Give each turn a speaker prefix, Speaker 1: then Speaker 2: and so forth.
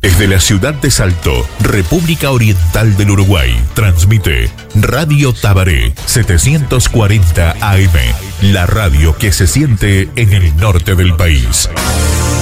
Speaker 1: Desde la ciudad de Salto, República Oriental del Uruguay, transmite Radio Tabaré 740 AM, la radio que se siente en el norte del país.